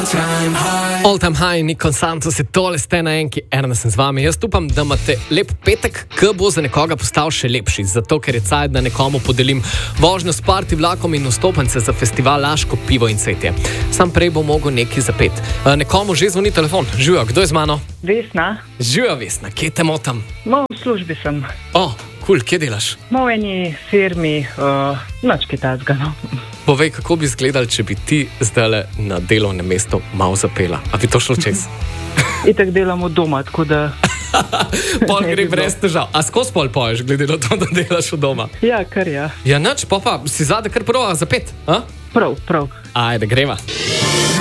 All Time High, Nikon Santos je tole, ste na enki, Erna sem z vami. Jaz upam, da imate lep petek, ki bo za nekoga postal še lepši, zato ker je cajt, da nekomu podelim vožnjo s party vlakom in vstopence za festival Laško pivo in cvetje. Sam prej bo mogel nekaj zapet. Nekomu že zvoni telefon. Živijo, kdo je z mano? Vesna. Živijo, Vesna, kje te motam? V službi sem. Cool, kje delaš? V eni firmi, nič kaj takega, no. Povej, kako bi izgledal, če bi ti zdaj na delovnem mestu malo zapela? A bi to šlo čez? Itak delamo doma, tako da... Pol gre brez težav. A skozi pol poješ, glede na to, da delaš v doma? Ja, kar ja. Ja, nič, pa si zade kar prova zapet, a? Prav. Ajde, greva.